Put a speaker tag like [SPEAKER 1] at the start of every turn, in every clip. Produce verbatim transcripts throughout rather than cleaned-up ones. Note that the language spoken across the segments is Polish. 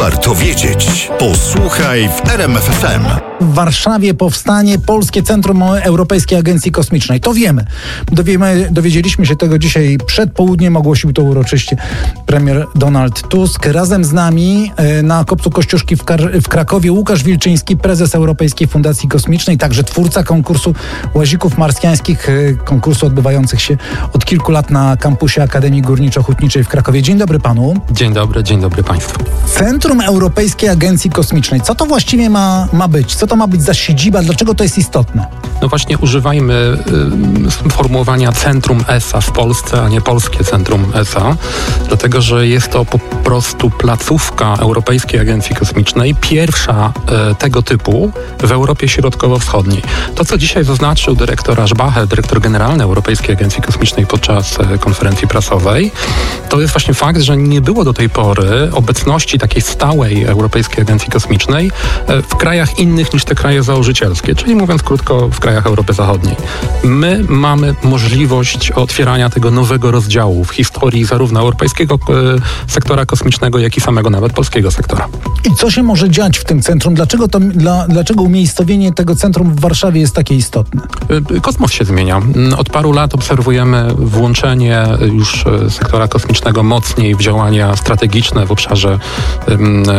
[SPEAKER 1] Warto wiedzieć. Posłuchaj w R M F F M.
[SPEAKER 2] W Warszawie powstanie Polskie Centrum Europejskiej Agencji Kosmicznej. To wiemy. Dowiemy, dowiedzieliśmy się tego dzisiaj przed południem. Ogłosił to uroczyście premier Donald Tusk. Razem z nami na Kopcu Kościuszki w, Kar- w Krakowie Łukasz Wilczyński, prezes Europejskiej Fundacji Kosmicznej, także twórca konkursu łazików marsjańskich, konkursu odbywających się od kilku lat na kampusie Akademii Górniczo-Hutniczej w Krakowie. Dzień dobry panu.
[SPEAKER 3] Dzień dobry, dzień dobry państwu.
[SPEAKER 2] Centrum Europejskiej Agencji Kosmicznej. Co to właściwie ma, ma być? Co to ma być za siedziba? Dlaczego to jest istotne?
[SPEAKER 3] No właśnie używajmy y, sformułowania Centrum E S A w Polsce, a nie Polskie Centrum E S A, dlatego że jest to po prostu placówka Europejskiej Agencji Kosmicznej, pierwsza y, tego typu w Europie Środkowo-Wschodniej. To, co dzisiaj zaznaczył dyrektor Aschbacher, dyrektor generalny Europejskiej Agencji Kosmicznej podczas y, konferencji prasowej, to jest właśnie fakt, że nie było do tej pory obecności takiej stałej Europejskiej Agencji Kosmicznej y, w krajach innych niż te kraje założycielskie, czyli mówiąc krótko w krajach Europy Zachodniej. My mamy możliwość otwierania tego nowego rozdziału w historii zarówno europejskiego e, sektora kosmicznego, jak i samego nawet polskiego sektora.
[SPEAKER 2] I co się może dziać w tym centrum? Dlaczego, to, dla, dlaczego umiejscowienie tego centrum w Warszawie jest takie istotne?
[SPEAKER 3] E, kosmos się zmienia. Od paru lat obserwujemy włączenie już sektora kosmicznego mocniej w działania strategiczne w obszarze e,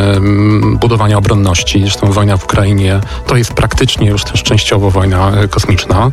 [SPEAKER 3] e, budowania obronności. Zresztą wojna w Ukrainie to jest praktycznie już też częściowo wojna kosmiczna.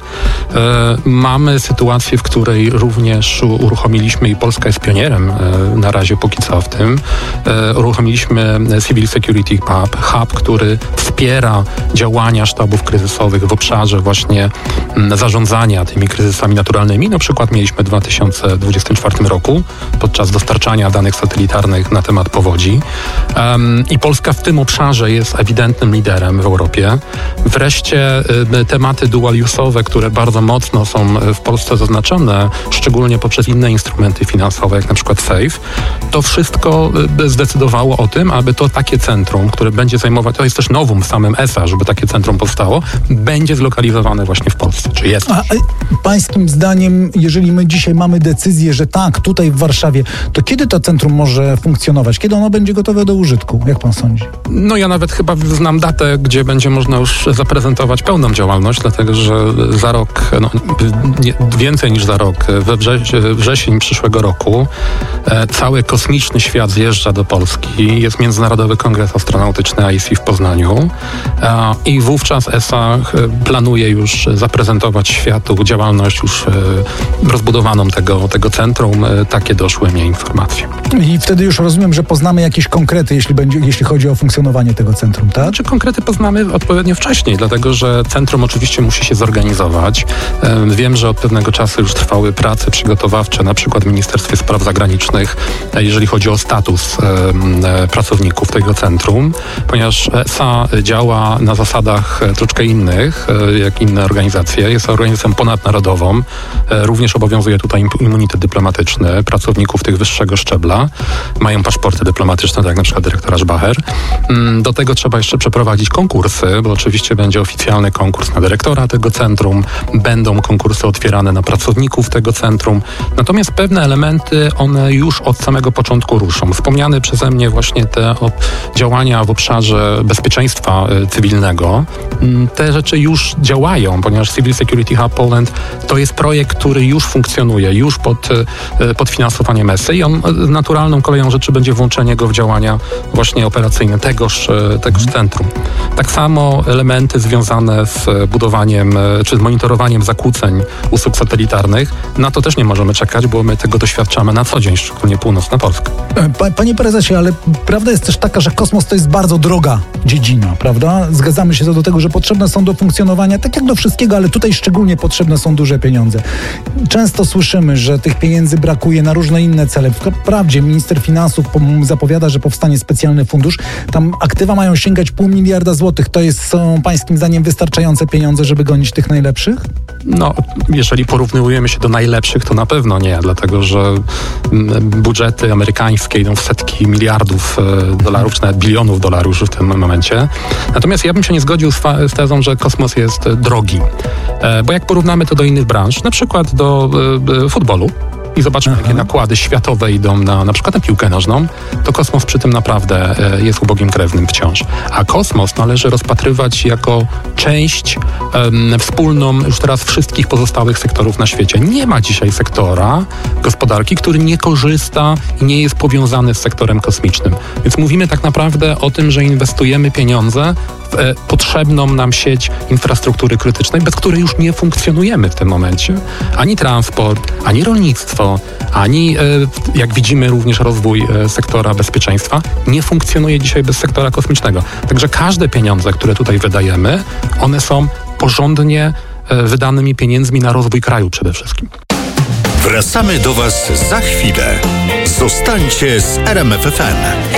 [SPEAKER 3] E, mamy sytuację, w której również uruchomiliśmy i Polska jest pionierem e, na razie póki co w tym. E, uruchomiliśmy Civil Security Hub, hub, który wspiera działania sztabów kryzysowych w obszarze właśnie m, zarządzania tymi kryzysami naturalnymi. Na przykład mieliśmy w dwa tysiące dwudziestym czwartym roku podczas dostarczania danych satelitarnych na temat powodzi. E, I Polska w tym obszarze jest ewidentnym liderem w Europie. Wreszcie y, tematy dual-use'owe, które bardzo mocno są w Polsce zaznaczone, szczególnie poprzez inne instrumenty finansowe, jak na przykład SAFE, to wszystko y, zdecydowało o tym, aby to takie centrum, które będzie zajmować, to jest też nowum w samym E S A, żeby takie centrum powstało, będzie zlokalizowane właśnie w Polsce. Czy jest?
[SPEAKER 2] A, a pańskim zdaniem, jeżeli my dzisiaj mamy decyzję, że tak, tutaj w Warszawie, to kiedy to centrum może funkcjonować? Kiedy ono będzie gotowe do użytku? Jak pan sądzi?
[SPEAKER 3] No ja nawet chyba znam datę, gdzie będzie można już zaprezentować pełną działalność, dlatego że za rok, no, nie, więcej niż za rok, we wrze- wrzesień przyszłego roku e, cały kosmiczny świat zjeżdża do Polski. Jest Międzynarodowy Kongres Astronautyczny I C w Poznaniu e, i wówczas E S A planuje już zaprezentować światu działalność już e, rozbudowaną tego, tego centrum. E, takie doszły mnie informacje.
[SPEAKER 2] I wtedy już rozumiem, że poznamy jakieś konkrety, jeśli, będzie, jeśli chodzi o funkcjonowanie tego centrum, tak?
[SPEAKER 3] Znaczy konkrety poznamy odpowiednio wcześniej, dlatego że centrum oczywiście musi się zorganizować. Wiem, że od pewnego czasu już trwały prace przygotowawcze, na przykład w Ministerstwie Spraw Zagranicznych, jeżeli chodzi o status pracowników tego centrum, ponieważ E S A działa na zasadach troszkę innych, jak inne organizacje. Jest organizacją ponadnarodową. Również obowiązuje tutaj immunitet dyplomatyczny pracowników tych wyższego szczebla. Mają paszporty dyplomatyczne, tak jak na przykład dyrektor Aschbacher. Do tego trzeba jeszcze przeprowadzić konkursy, bo oczywiście będzie oficjalny konkurs na dyrektora tego centrum, będą konkursy otwierane na pracowników tego centrum. Natomiast pewne elementy, one już od samego początku ruszą. Wspomniane przeze mnie właśnie te działania w obszarze bezpieczeństwa cywilnego, te rzeczy już działają, ponieważ Civil Security Hub Poland to jest projekt, który już funkcjonuje, już pod, pod finansowaniem E S A i on naturalną koleją rzeczy będzie włączenie go w działania właśnie operacyjne tegoż, tegoż centrum. Tak samo elementy związane z budowaniem czy z monitorowaniem zakłóceń usług satelitarnych, na to też nie możemy czekać, bo my tego doświadczamy na co dzień, szczególnie północna Polska.
[SPEAKER 2] Pa, panie prezesie, ale prawda jest też taka, że kosmos to jest bardzo droga dziedzina, prawda? Zgadzamy się co do tego, że potrzebne są do funkcjonowania, tak jak do wszystkiego, ale tutaj szczególnie potrzebne są duże pieniądze. Często słyszymy, że tych pieniędzy brakuje na różne inne cele. Wprawdzie minister finansów zapowiada, że powstanie specjalny fundusz. Tam aktywa mają sięgać pół miliarda złotych. To jest, są pańskim zdaniem wystarczające pieniądze, żeby gonić tych najlepszych?
[SPEAKER 3] No, jeżeli porównujemy się do najlepszych, to na pewno nie, dlatego że budżety amerykańskie idą w setki miliardów dolarów, czy nawet bilionów dolarów już w tym momencie. Natomiast ja bym się nie zgodził z, fa- z tezą, że kosmos jest drogi. E, bo jak porównamy to do innych branż, na przykład do e, futbolu, i zobaczmy, Aha. jakie nakłady światowe idą na na przykład na piłkę nożną, to kosmos przy tym naprawdę e, jest ubogim krewnym wciąż. A kosmos należy rozpatrywać jako część e, wspólną już teraz wszystkich pozostałych sektorów na świecie. Nie ma dzisiaj sektora gospodarki, który nie korzysta i nie jest powiązany z sektorem kosmicznym. Więc mówimy tak naprawdę o tym, że inwestujemy pieniądze w e, potrzebną nam sieć infrastruktury krytycznej, bez której już nie funkcjonujemy w tym momencie. Ani transport, ani rolnictwo, ani e, jak widzimy również rozwój e, sektora bezpieczeństwa nie funkcjonuje dzisiaj bez sektora kosmicznego. Także każde pieniądze, które tutaj wydajemy, one są porządnie e, wydanymi pieniędzmi na rozwój kraju przede wszystkim.
[SPEAKER 1] Wracamy do Was za chwilę. Zostańcie z R M F F M.